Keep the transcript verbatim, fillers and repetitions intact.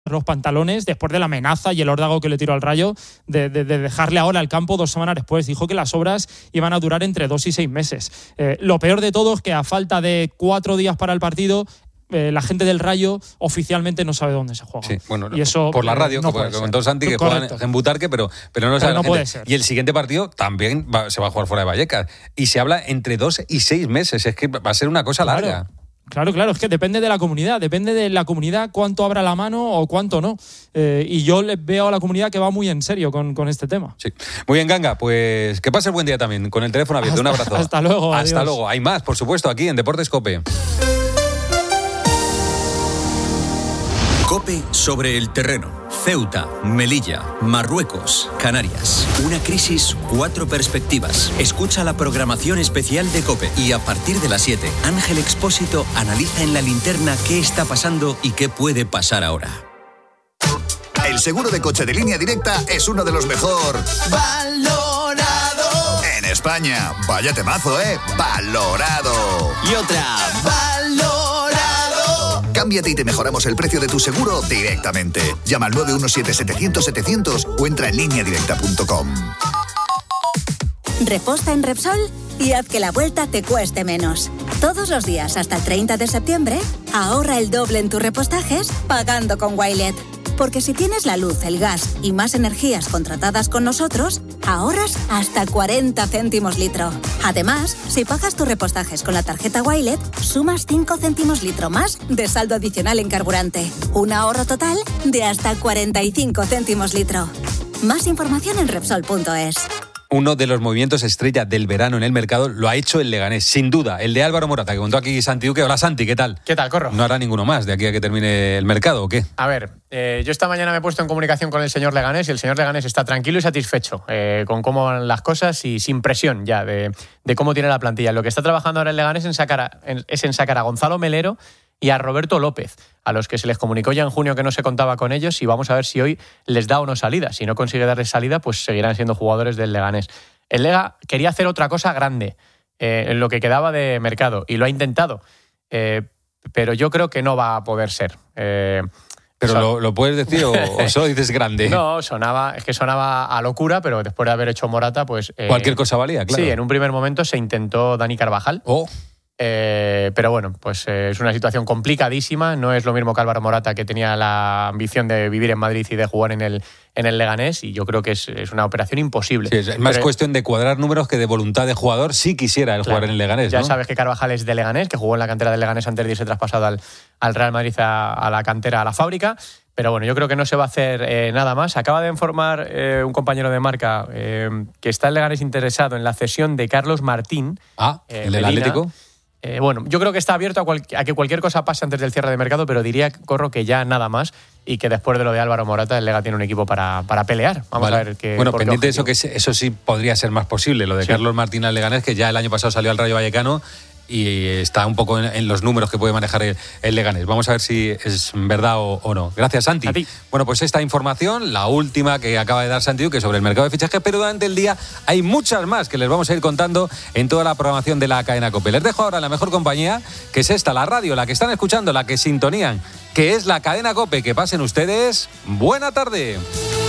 los pantalones después de la amenaza y el órdago que le tiró al Rayo de, de, de dejarle ahora al campo dos semanas después. Dijo que las obras iban a durar entre dos y seis meses. Eh, lo peor de todo es que a falta de cuatro días para el partido, eh, la gente del Rayo oficialmente no sabe dónde se juega. Sí, bueno, y eso, por la radio, eh, no como comentó Santi, que Correcto. juegan en Butarque, pero, pero no sabe no la puede gente. ser. Y el siguiente partido también va, se va a jugar fuera de Vallecas. Y se habla entre dos y seis meses. Es que va a ser una cosa Claro. larga. Claro, claro, es que depende de la comunidad, depende de la comunidad cuánto abra la mano o cuánto no. Eh, y yo les veo a la comunidad que va muy en serio con, con este tema. Sí. Muy bien, Ganga, pues que pase el buen día también, con el teléfono abierto. Hasta, Un abrazo. Hasta luego. Hasta adiós. luego. Hay más, por supuesto, aquí en Deportes COPE. COPE sobre el terreno. Ceuta, Melilla, Marruecos, Canarias. Una crisis, cuatro perspectivas. Escucha la programación especial de COPE y a partir de las siete, Ángel Expósito analiza en la linterna qué está pasando y qué puede pasar ahora. El seguro de coche de Línea Directa es uno de los mejor valorado en España. Vaya temazo, ¿eh? Valorado. Y otra, valorado. Cámbiate y te mejoramos el precio de tu seguro directamente. Llama al nueve uno siete, setecientos, setecientos o entra en línea directa punto com. Reposta en Repsol y haz que la vuelta te cueste menos. Todos los días hasta el treinta de septiembre, ahorra el doble en tus repostajes pagando con Wilet. Porque si tienes la luz, el gas y más energías contratadas con nosotros, ahorras hasta cuarenta céntimos litro. Además, si pagas tus repostajes con la tarjeta Wilet, sumas cinco céntimos litro más de saldo adicional en carburante. Un ahorro total de hasta cuarenta y cinco céntimos litro. Más información en Repsol punto es. Uno de los movimientos estrella del verano en el mercado lo ha hecho el Leganés, sin duda, el de Álvaro Morata, que contó aquí Santi Duque. Hola Santi, ¿qué tal? ¿Qué tal, Corro? ¿No hará ninguno más de aquí a que termine el mercado o qué? A ver, eh, yo esta mañana me he puesto en comunicación con el señor Leganés y el señor Leganés está tranquilo y satisfecho eh, con cómo van las cosas y sin presión ya de, de cómo tiene la plantilla. Lo que está trabajando ahora el Leganés en sacar a, en, es en sacar a Gonzalo Melero y a Roberto López, a los que se les comunicó ya en junio que no se contaba con ellos y vamos a ver si hoy les da o no salida. Si no consigue darles salida, pues seguirán siendo jugadores del Leganés. El Lega quería hacer otra cosa grande eh, en lo que quedaba de mercado y lo ha intentado, eh, pero yo creo que no va a poder ser. Eh, ¿Pero son... lo, lo puedes decir o, o solo dices grande? No, sonaba, es que sonaba a locura, pero después de haber hecho Morata, pues... Eh, Cualquier cosa valía, claro. Sí, en un primer momento se intentó Dani Carvajal. Oh. Eh, pero bueno, pues eh, es una situación complicadísima. No es lo mismo que Álvaro Morata, que tenía la ambición de vivir en Madrid y de jugar en el, en el Leganés, y yo creo que es, es una operación imposible. Sí, es más pero, cuestión de cuadrar números que de voluntad de jugador si quisiera el claro, jugar en el Leganés, ya ¿no? sabes que Carvajal es de Leganés, que jugó en la cantera del Leganés antes de irse traspasado al, al Real Madrid, a, a la cantera, a la fábrica. Pero bueno, yo creo que no se va a hacer eh, nada más. Acaba de informar eh, un compañero de Marca eh, que está el Leganés interesado en la cesión de Carlos Martín. Ah, eh, el del Medina. Atlético. Eh, bueno, yo creo que está abierto a, cual, a que cualquier cosa pase antes del cierre de mercado, pero diría, Corro, que ya nada más y que después de lo de Álvaro Morata el Lega tiene un equipo para, para pelear. Vamos Vale. a ver qué. Bueno, por qué pendiente de eso, objetivo. que eso sí podría ser más posible, lo de Sí. Carlos Martín al Leganés, que ya el año pasado salió al Rayo Vallecano y está un poco en, en los números que puede manejar el, el Leganés. Vamos a ver si es verdad o, o no. Gracias, Santi. A ti. Bueno, pues esta información, la última que acaba de dar Santi Duque sobre el mercado de fichajes, pero durante el día hay muchas más que les vamos a ir contando en toda la programación de la cadena COPE. Les dejo ahora la mejor compañía, que es esta, la radio, la que están escuchando, la que sintonían, que es la cadena COPE. Que pasen ustedes buena tarde.